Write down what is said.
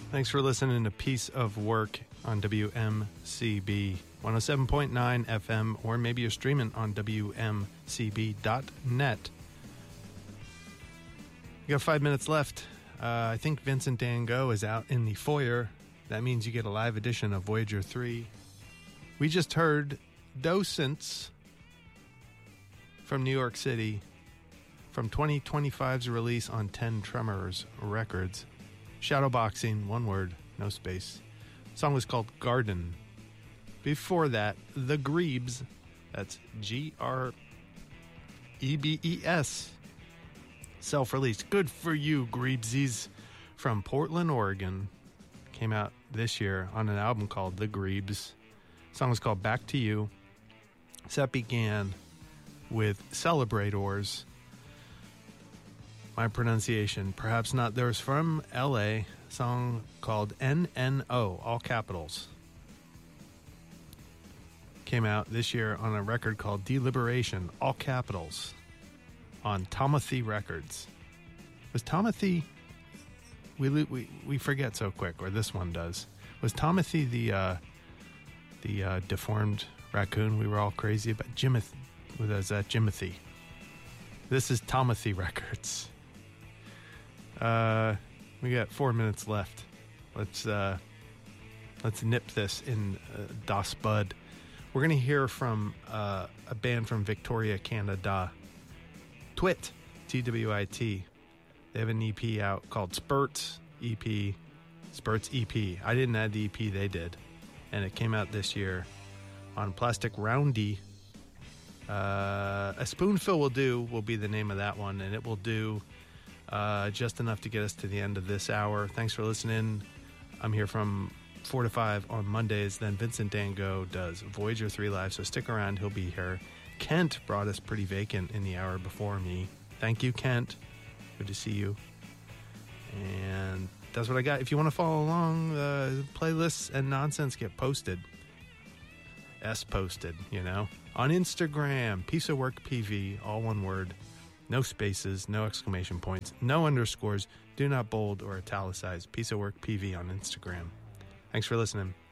Thanks for listening to Piece of Work on WMCB 107.9 FM, or maybe you're streaming on WMCB.net. You got 5 minutes left. I think Vincent Van Gogh is out in the foyer. That means you get a live edition of Voyager 3. We just heard Docents from New York City from 2025's release on 10 Tremors Records. Shadowboxing, one word, no space. The song was called Garden. Before that, The Grebes, that's G-R-E-B-E-S, self-released. Good for you, Grebesies, from Portland, Oregon. Came out this year on an album called The Grebes. The song was called Back to You. Set began with Celebrators. My pronunciation, perhaps not theirs, from LA, song called NNO, all capitals. Came out this year on a record called Deliberation, all capitals, on Tomothy Records. Was Tomothy, we forget so quick, or this one does. Was Tomothy the deformed raccoon we were all crazy about? Jimothy, was that Jimothy? This is Tomothy Records. We got 4 minutes left. Let's nip this in Das Bud. We're going to hear from a band from Victoria, Canada. Twit, T-W-I-T. They have an EP out called Spurts EP. Spurts EP. I didn't add the EP, they did. And it came out this year on Plastic Roundy. A Spoonful Will Do will be the name of that one, and it will do just enough to get us to the end of this hour. Thanks for listening. I'm here from 4 to 5 on Mondays. Then Vincent Van Gogh does Voyager 3 Live, so stick around. He'll be here. Kent brought us Pretty Vacant in the hour before me. Thank you, Kent. Good to see you. And that's what I got. If you want to follow along, playlists and nonsense get posted. Posted, you know. On Instagram, Piece of Work PV, all one word. No spaces, no exclamation points, no underscores. Do not bold or italicize. Piece of Work PV on Instagram. Thanks for listening.